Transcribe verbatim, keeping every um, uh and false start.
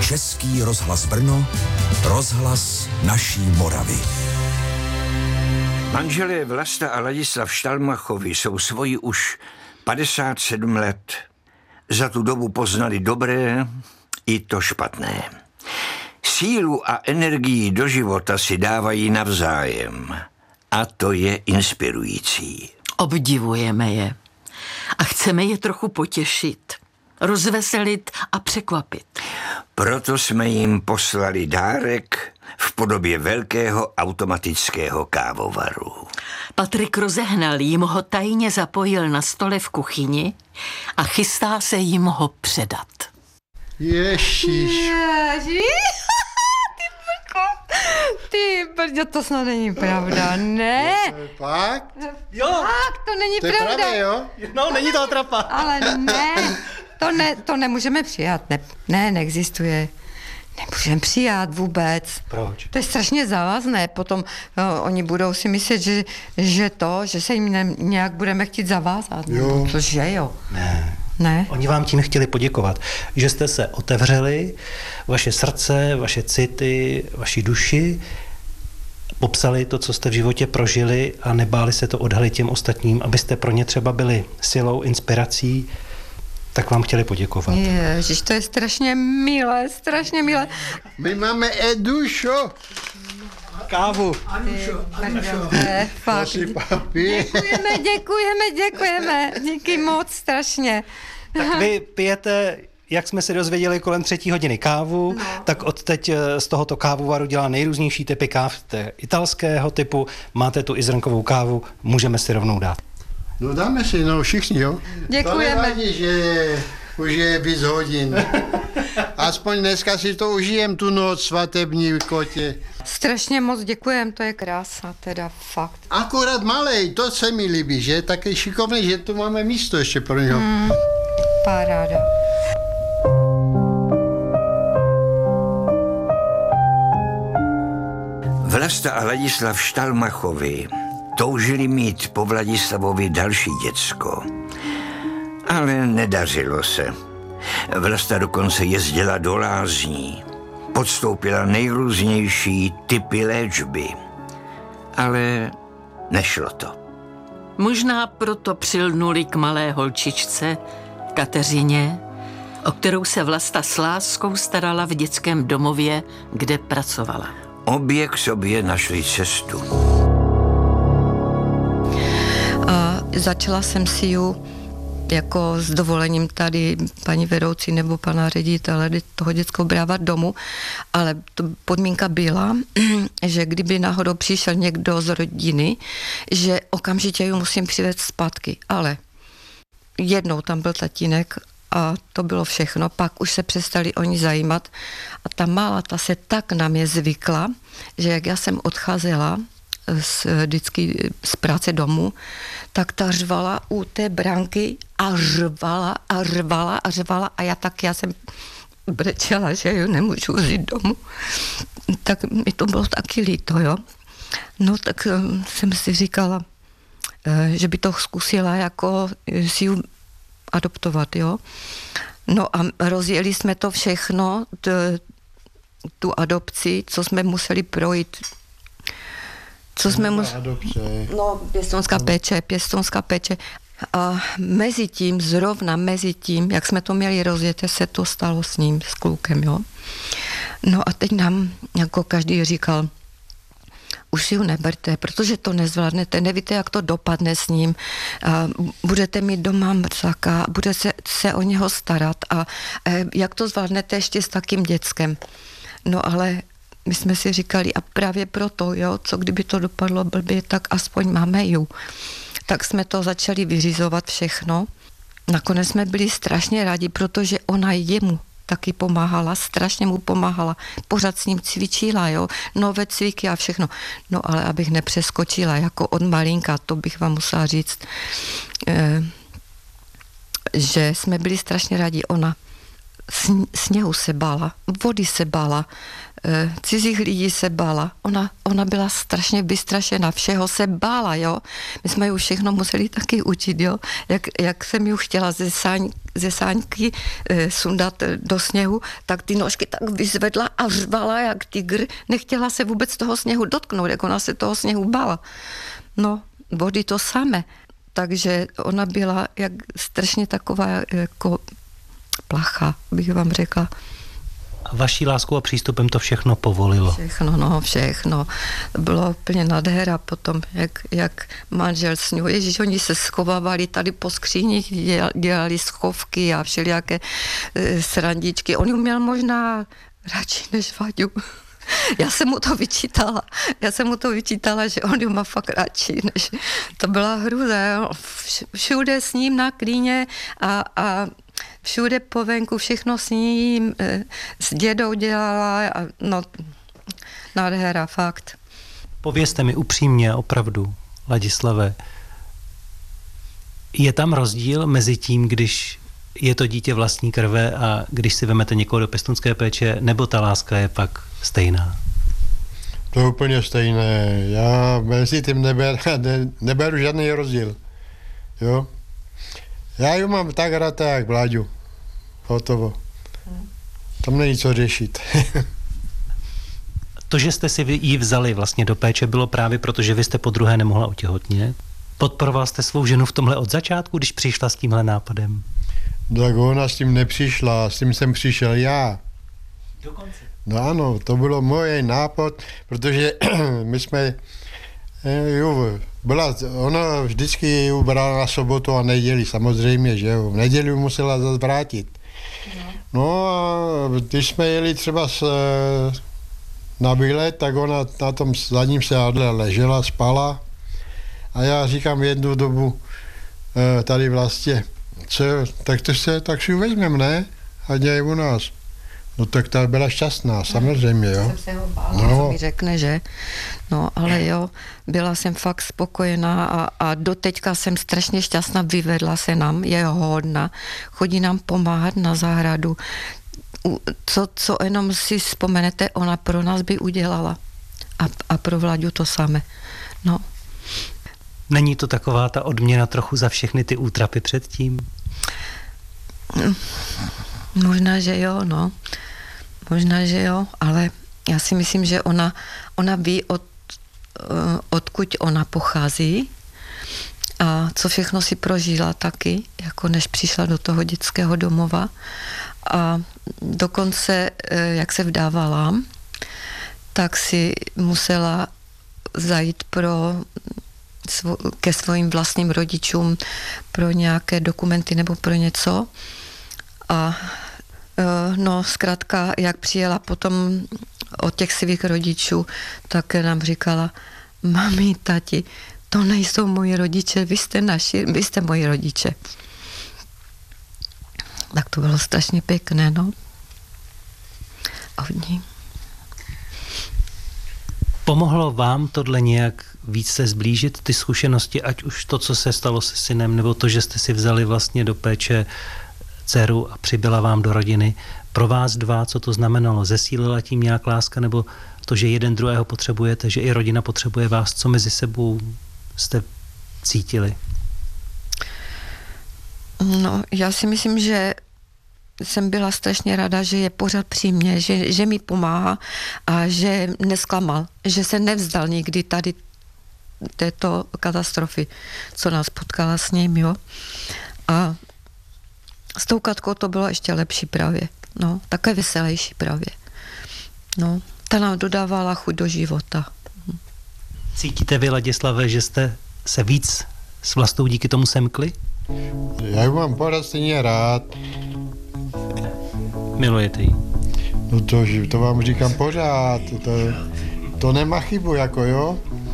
Český rozhlas Brno, rozhlas naší Moravy. Manželé Vlasta a Ladislav Štalmachovi jsou svoji už padesát sedm let. Za tu dobu poznali dobré i to špatné. Sílu a energii do života si dávají navzájem. A to je inspirující. Obdivujeme je. A chceme je trochu potěšit, rozveselit a překvapit. Proto jsme jim poslali dárek v podobě velkého automatického kávovaru. Patrik rozehnal jim ho tajně zapojil na stole v kuchyni a chystá se jim ho předat. Ježiš. Ježiš. Ty brko. Ty brďo, to snad není pravda, ne? Fakt? Jo. Fakt, to není To je pravda. pravda, jo? No, není to atrapa. Ale ne, to, ne, to nemůžeme přijat. Ne, ne, neexistuje. Nemůžeme přijat vůbec. Proč? To je strašně závazné. Potom no, oni budou si myslet, že, že to, že se jim ne, nějak budeme chtít zavázat. Jo. Cože jo? Ne. Ne? Oni vám tím chtěli poděkovat, že jste se otevřeli, vaše srdce, vaše city, vaši duši, popsali to, co jste v životě prožili a nebáli se to odhalit těm ostatním, abyste pro ně třeba byli silou, inspirací, tak vám chtěli poděkovat. Ježiš, to je strašně milé, strašně milé. My máme Edušo. Kávu. To je fakt. Prosím, papi. Děkujeme, děkujeme, děkujeme. Díky moc, strašně. Tak vy pijete, jak jsme se dozvěděli, kolem třetí hodiny kávu, no. Tak odteď z tohoto kávovaru dělá nejrůznější typy káv italského typu. Máte tu i zrnkovou kávu, můžeme si rovnou dát. No dáme si, no všichni, jo? Děkujeme. To nevadí, že už je víc hodin. Aspoň dneska si to užijem, tu noc svatební kotě. Strašně moc děkujeme, to je krása, teda fakt. Akorát malej, to se mi líbí, že? Taky šikovný, že tu máme místo ještě pro něho. Mm, paráda. Vlasta a Ladislav Štalmachovi toužili mít po Vladislavovi další děcko. Ale nedařilo se. Vlasta dokonce jezdila do lázní. Podstoupila nejrůznější typy léčby. Ale nešlo to. Možná proto přilnuli k malé holčičce, Kateřině, o kterou se Vlasta s láskou starala v dětském domově, kde pracovala. Obě k sobě našli cestu. A začala jsem si ju jako s dovolením tady paní vedoucí nebo pana ředitele toho dětského brávat domů, ale to podmínka byla, že kdyby náhodou přišel někdo z rodiny, že okamžitě ju musím přivést zpátky, ale jednou tam byl tatínek a to bylo všechno, pak už se přestali oni zajímat a ta malá, ta se tak na mě zvykla, že jak já jsem odcházela z, vždycky z práce domů, tak ta řvala u té branky a řvala a řvala a řvala a já tak, já jsem brečela, že ju nemůžu vzít domů. Tak mi to bylo taky líto, jo. No tak jsem si říkala, že by to zkusila jako si ju adoptovat, jo. No a rozjeli jsme to všechno, t, tu adopci, co jsme museli projít. Co jsme museli... No, pěstounská péče, pěstounská péče. A mezi tím, zrovna mezi tím, jak jsme to měli rozjeté, se to stalo s ním, s klukem, jo. No a teď nám jako každý říkal, už si ju neberte, protože to nezvládnete, nevíte, jak to dopadne s ním. A budete mít doma mrzáka, bude se, se o něho starat a jak to zvládnete ještě s takým dětskem. No ale my jsme si říkali, a právě proto, jo, co kdyby to dopadlo blbě, tak aspoň máme ju. Tak jsme to začali vyřizovat všechno. Nakonec jsme byli strašně rádi, protože ona jemu taky pomáhala, strašně mu pomáhala. Pořád s ním cvičila, jo, nové cviky a všechno. No ale abych nepřeskočila jako od malinka, to bych vám musela říct, eh, že jsme byli strašně rádi. Ona sněhu se bála, vody se bála, cizích lidí se bála. Ona, ona byla strašně vystrašená, všeho se bála, jo. My jsme ju všechno museli taky učit, jo. Jak, jak jsem ju chtěla ze, sáň, ze sáňky e, sundat do sněhu, tak ty nožky tak vyzvedla a řvala jak tygr. Nechtěla se vůbec toho sněhu dotknout, jak ona se toho sněhu bála. No, vody to samé. Takže ona byla jak strašně taková jako placha, bych vám řekla. A vaší láskou a přístupem to všechno povolilo? Všechno, no, všechno. Bylo úplně nádhera potom, jak, jak manžel s ňou. Ježíš, oni se schovávali tady po skříních, dělali schovky a všelijaké e, srandičky. On ju měl možná radši než Vaďu. Já jsem mu to vyčítala. Já jsem mu to vyčítala, že on ju má fakt radši, než to byla hruza. Všude s ním na klíně a, a všude po venku, všechno s ním, s dědou dělala, a no, nádhera, fakt. Povězte mi upřímně, opravdu, Ladislave, je tam rozdíl mezi tím, když je to dítě vlastní krve a když si vemete někoho do pěstounské péče, nebo ta láska je pak stejná? To je úplně stejné. Já mezi tím neber, ne, neberu žádný rozdíl. Jo? Já ji mám tak rád, jak Vláďu. Hotovo. Tam není co řešit. To, že jste si ji vzali vlastně do péče, bylo právě proto, že vy jste po druhé nemohla otěhotnět. Podporoval jste svou ženu v tomhle od začátku, když přišla s tímhle nápadem? Tak ona s tím nepřišla, s tím jsem přišel já. Dokonce? No ano, to bylo můj nápad, protože my jsme, jo, byla, ona vždycky ji brala na sobotu a neděli, samozřejmě, že jo, v neděli musela zase vrátit. No a když jsme jeli třeba s, na výlet, tak ona na tom zadním sedadle ležela, spala a já říkám jednu dobu tady vlastně, co, tak to se, tak si ji vezmeme, ne? A děje u nás. No tak ta byla šťastná, samozřejmě, jo. Jsem se ho bála, no. Co mi řekne, že? No, ale jo, byla jsem fakt spokojená a, a doteďka jsem strašně šťastná, vyvedla se nám, je hodná, chodí nám pomáhat na zahradu. Co, co jenom si vzpomenete, ona pro nás by udělala. A, a pro Vláďu to samé. No. Není to taková ta odměna trochu za všechny ty útrapy předtím? Možná, že jo, no. Možná, že jo, ale já si myslím, že ona, ona ví, od, odkud ona pochází a co všechno si prožila taky, jako než přišla do toho dětského domova. A dokonce, jak se vdávala, tak si musela zajít pro ke svým vlastním rodičům pro nějaké dokumenty nebo pro něco. A no zkrátka, jak přijela potom od těch svých rodičů, tak nám říkala, mami, tati, to nejsou moji rodiče, vy jste naši, vy jste moji rodiče. Tak to bylo strašně pěkné, no. A hodně. Pomohlo vám tohle nějak víc se zblížit, ty zkušenosti, ať už to, co se stalo se synem, nebo to, že jste si vzali vlastně do péče dceru a přibyla vám do rodiny. Pro vás dva, co to znamenalo? Zesílila tím nějak láska, nebo to, že jeden druhého potřebujete, že i rodina potřebuje vás? Co mezi sebou jste cítili? No, já si myslím, že jsem byla strašně ráda, že je pořád při mně, že, že mi pomáhá a že nesklamal, že se nevzdal nikdy tady této katastrofy, co nás potkala s ním, jo. A s tou Katkou to bylo ještě lepší právě, no, také veselější právě. No, ta nám dodávala chuť do života. Cítíte vy, Ladislave, že jste se víc s Vlastou díky tomu semkli? Já ji mám pořád stejně rád. Milujete ji? No to, to vám říkám pořád, to, to nemá chybu, jako jo.